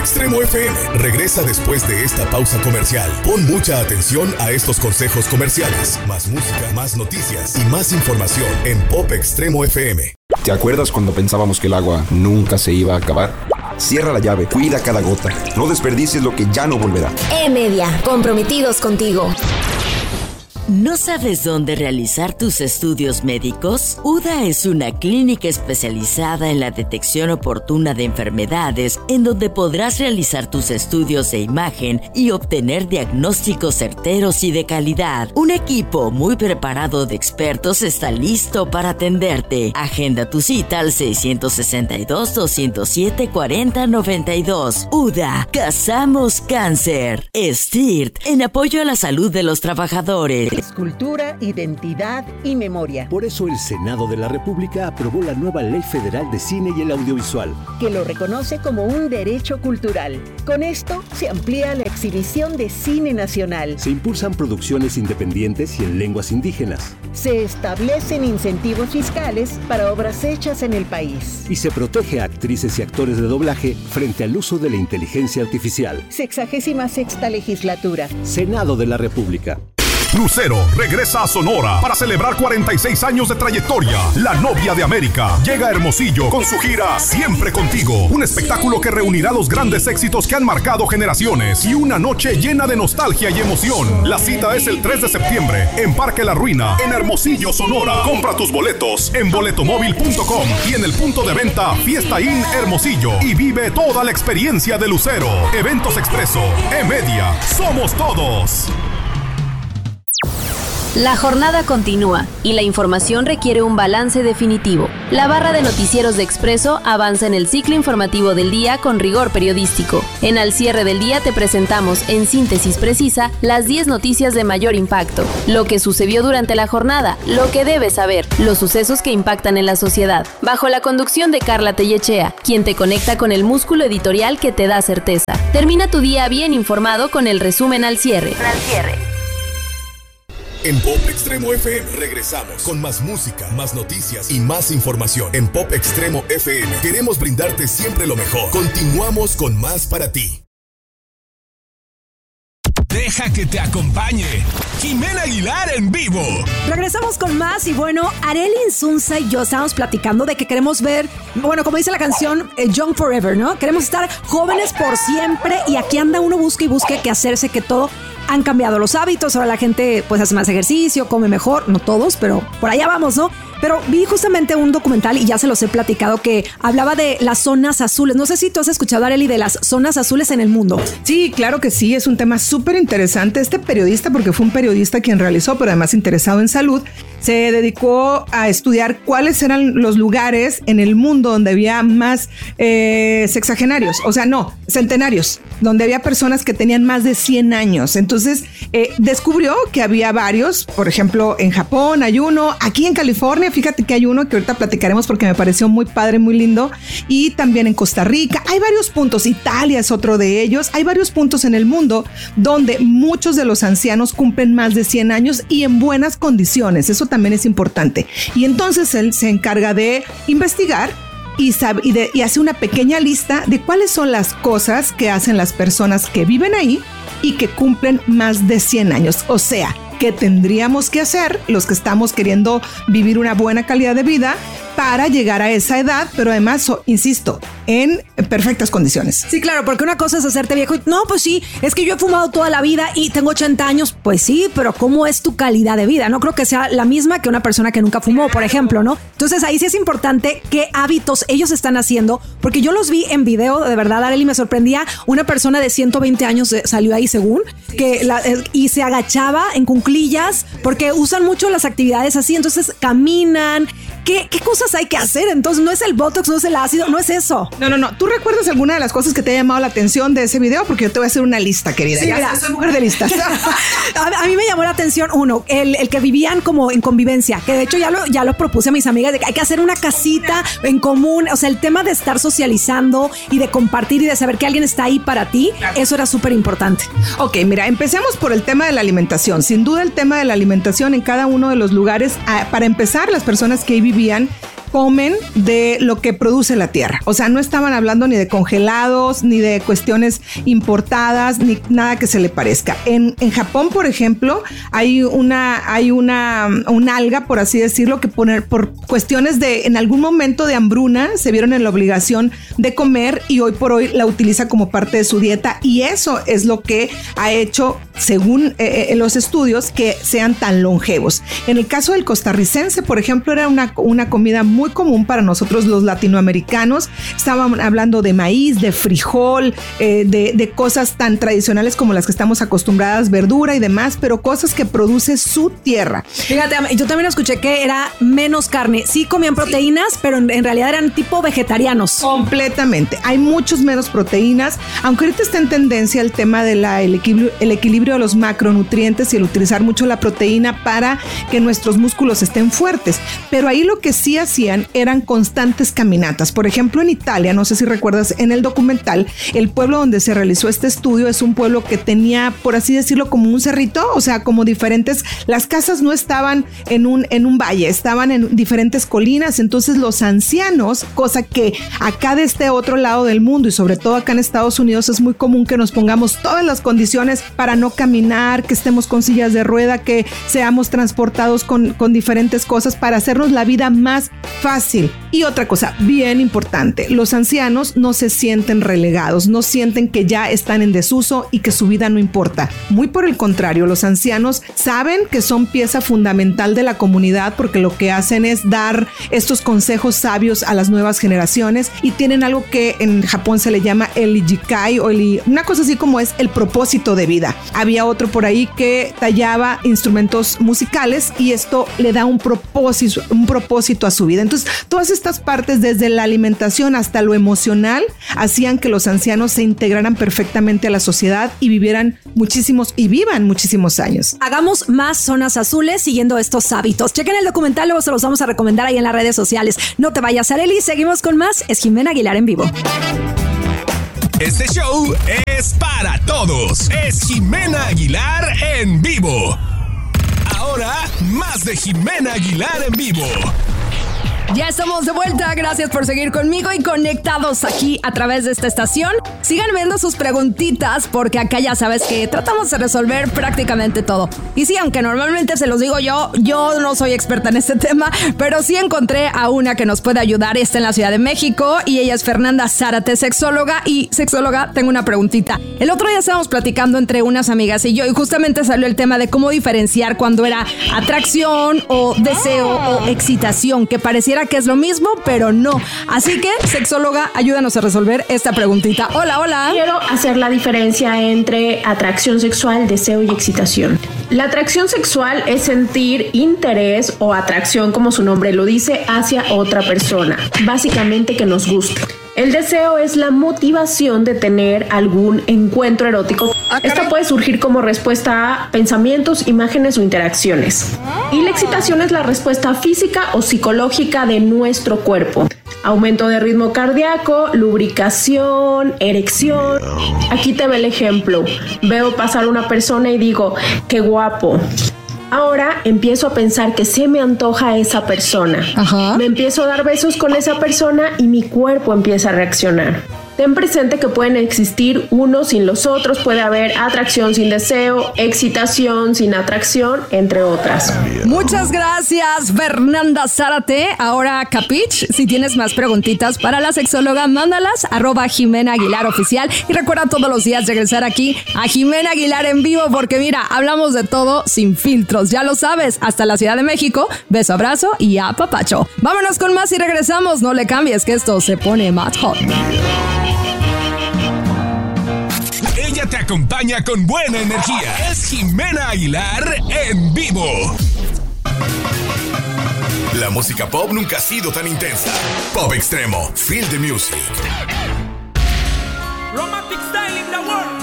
Extremo FM regresa después de esta pausa comercial. Pon mucha atención a estos consejos comerciales. Más música, más noticias y más información en Pop Extremo FM. ¿Te acuerdas cuando pensábamos que el agua nunca se iba a acabar? Cierra la llave, cuida cada gota. No desperdicies lo que ya no volverá. E-Media, comprometidos contigo. ¿No sabes dónde realizar tus estudios médicos? UDA es una clínica especializada en la detección oportuna de enfermedades, en donde podrás realizar tus estudios de imagen y obtener diagnósticos certeros y de calidad. Un equipo muy preparado de expertos está listo para atenderte. Agenda tu cita al 662-207-4092. UDA, cazamos cáncer. STIRT, en apoyo a la salud de los trabajadores. Cultura, identidad y memoria. Por eso el Senado de la República aprobó la nueva Ley Federal de Cine y el Audiovisual, que lo reconoce como un derecho cultural. Con esto se amplía la exhibición de cine nacional. Se impulsan producciones independientes y en lenguas indígenas. Se establecen incentivos fiscales para obras hechas en el país. Y se protege a actrices y actores de doblaje frente al uso de la inteligencia artificial. 66ª legislatura. Senado de la República. Lucero regresa a Sonora para celebrar 46 años de trayectoria. La novia de América llega a Hermosillo con su gira Siempre Contigo. Un espectáculo que reunirá los grandes éxitos que han marcado generaciones y una noche llena de nostalgia y emoción. La cita es el 3 de septiembre en Parque La Ruina, en Hermosillo, Sonora. Compra tus boletos en boletomóvil.com y en el punto de venta Fiesta Inn Hermosillo y vive toda la experiencia de Lucero. Eventos Expreso, E-Media, somos todos. La jornada continúa y la información requiere un balance definitivo. La barra de noticieros de Expreso avanza en el ciclo informativo del día con rigor periodístico. En Al Cierre del Día te presentamos, en síntesis precisa, las 10 noticias de mayor impacto, lo que sucedió durante la jornada, lo que debes saber, los sucesos que impactan en la sociedad, bajo la conducción de Carla Tellechea, quien te conecta con el músculo editorial que te da certeza. Termina tu día bien informado con el resumen Al Cierre. En Pop Extremo FM regresamos con más música, más noticias y más información. En Pop Extremo FM queremos brindarte siempre lo mejor. Continuamos con más para ti. Deja que te acompañe Jimena Aguilar en vivo. Regresamos con más y bueno, Arely Insunza y yo estábamos platicando de que queremos ver, bueno, como dice la canción, Young Forever, ¿no? Queremos estar jóvenes por siempre y aquí anda uno busca y busca qué hacerse, que todo han cambiado los hábitos, ahora la gente pues hace más ejercicio, come mejor, no todos, pero por allá vamos, ¿no? Pero vi justamente un documental y ya se los he platicado que hablaba de las zonas azules. No sé si tú has escuchado, Arely, de las zonas azules en el mundo. Sí, claro que sí, es un tema súper interesante. Este periodista, porque fue un periodista quien realizó, pero además interesado en salud, se dedicó a estudiar cuáles eran los lugares en el mundo donde había más sexagenarios, o sea, no, centenarios, donde había personas que tenían más de 100 años. Entonces, descubrió que había varios, por ejemplo, en Japón hay uno, aquí en California, fíjate que hay uno que ahorita platicaremos porque me pareció muy padre, muy lindo, y también en Costa Rica, hay varios puntos, Italia es otro de ellos, hay varios puntos en el mundo donde muchos de los ancianos cumplen más de 100 años y en buenas condiciones, eso también es importante. Y entonces él se encarga de investigar y hace una pequeña lista de cuáles son las cosas que hacen las personas que viven ahí y que cumplen más de 100 años. O sea, ¿qué tendríamos que hacer los que estamos queriendo vivir una buena calidad de vida para llegar a esa edad, pero además, insisto, en perfectas condiciones? Sí, claro, porque una cosa es hacerte viejo y no, pues sí, es que yo he fumado toda la vida y tengo 80 años, pues sí, pero ¿cómo es tu calidad de vida? No creo que sea la misma que una persona que nunca fumó, por ejemplo, ¿no? Entonces ahí sí es importante qué hábitos ellos están haciendo, porque yo los vi en video, de verdad, Arely, me sorprendía, una persona de 120 años salió ahí según, y se agachaba en cuclillas, porque usan mucho las actividades así, entonces caminan. ¿Qué cosas hay que hacer? Entonces no es el botox, no es el ácido, no es eso. No. ¿Tú recuerdas alguna de las cosas que te ha llamado la atención de ese video? Porque yo te voy a hacer una lista, querida. Sí, ya soy mujer de listas. A mí me llamó la atención uno, el que vivían como en convivencia, que de hecho ya lo propuse a mis amigas, de que hay que hacer una casita en común, o sea, el tema de estar socializando y de compartir y de saber que alguien está ahí para ti, eso era súper importante. Ok, mira, empecemos por el tema de la alimentación. Sin duda el tema de la alimentación en cada uno de los lugares, para empezar, las personas que ahí vivían comen de lo que produce la tierra. O sea, no estaban hablando ni de congelados, ni de cuestiones importadas, ni nada que se le parezca. En Japón, por ejemplo, hay una alga, por así decirlo, que por cuestiones de, en algún momento de hambruna, se vieron en la obligación de comer y hoy por hoy la utiliza como parte de su dieta, y eso es lo que ha hecho, según los estudios, que sean tan longevos. En el caso del costarricense, por ejemplo, era una comida muy común para nosotros los latinoamericanos. Estaban hablando de maíz, de frijol, de cosas tan tradicionales como las que estamos acostumbradas, verdura y demás, pero cosas que produce su tierra. Fíjate, yo también escuché que era menos carne. Sí comían proteínas, pero en realidad eran tipo vegetarianos. Completamente. Hay muchos menos proteínas, aunque ahorita está en tendencia el tema de el equilibrio de los macronutrientes y el utilizar mucho la proteína para que nuestros músculos estén fuertes. Pero ahí lo que sí hacían eran constantes caminatas. Por ejemplo, en Italia, no sé si recuerdas, en el documental, el pueblo donde se realizó este estudio es un pueblo que tenía, por así decirlo, como un cerrito, o sea, como diferentes, las casas no estaban en un valle, estaban en diferentes colinas. Entonces los ancianos, cosa que acá de este otro lado del mundo y sobre todo acá en Estados Unidos es muy común que nos pongamos todas las condiciones para no caminar, que estemos con sillas de rueda, que seamos transportados con diferentes cosas para hacernos la vida más fácil. Y otra cosa bien importante, los ancianos no se sienten relegados, no sienten que ya están en desuso y que su vida no importa. Muy por el contrario, los ancianos saben que son pieza fundamental de la comunidad porque lo que hacen es dar estos consejos sabios a las nuevas generaciones y tienen algo que en Japón se le llama el ikigai o una cosa así como es el propósito de vida. Había otro por ahí que tallaba instrumentos musicales y esto le da un propósito a su vida. Entonces, todas estas partes, desde la alimentación hasta lo emocional, hacían que los ancianos se integraran perfectamente a la sociedad y vivan muchísimos años. Hagamos más zonas azules siguiendo estos hábitos. Chequen el documental, luego se los vamos a recomendar ahí en las redes sociales. No te vayas, Arely, seguimos con más. Es Jimena Aguilar en vivo. Este show es para todos. Es Jimena Aguilar en vivo. Ahora, más de Jimena Aguilar en vivo. Ya estamos de vuelta, gracias por seguir conmigo y conectados aquí a través de esta estación. Sigan viendo sus preguntitas porque acá ya sabes que tratamos de resolver prácticamente todo. Y sí, aunque normalmente se los digo yo no soy experta en este tema, pero sí encontré a una que nos puede ayudar. Está en la Ciudad de México y ella es Fernanda Zárate, sexóloga. Y sexóloga, tengo una preguntita. El otro día estábamos platicando entre unas amigas y yo y justamente salió el tema de cómo diferenciar cuando era atracción o deseo o excitación, que pareciera que es lo mismo, pero no. Así que, sexóloga, ayúdanos a resolver esta preguntita. Hola. Quiero hacer la diferencia entre atracción sexual, deseo y excitación. La atracción sexual es sentir interés o atracción, como su nombre lo dice, hacia otra persona. Básicamente que nos gusta. El deseo es la motivación de tener algún encuentro erótico. Esto puede surgir como respuesta a pensamientos, imágenes o interacciones. Y la excitación es la respuesta física o psicológica de nuestro cuerpo. Aumento de ritmo cardíaco, lubricación, erección. Aquí te ve el ejemplo. Veo pasar una persona y digo, qué guapo. Ahora empiezo a pensar que se me antoja esa persona. Ajá. Me empiezo a dar besos con esa persona y mi cuerpo empieza a reaccionar. Ten presente que pueden existir unos sin los otros, puede haber atracción sin deseo, excitación sin atracción, entre otras. Muchas gracias, Fernanda Zárate. Ahora, Capich, si tienes más preguntitas para la sexóloga, mándalas @Jimena Aguilar Oficial. Y recuerda todos los días regresar aquí a Jimena Aguilar en vivo, porque mira, hablamos de todo sin filtros. Ya lo sabes, hasta la Ciudad de México. Beso, abrazo y apapacho. Vámonos con más y regresamos. No le cambies, que esto se pone más hot. Ella te acompaña con buena energía. Es Jimena Aguilar en vivo. La música pop nunca ha sido tan intensa. Pop extremo, Feel the Music. Romantic style in the world.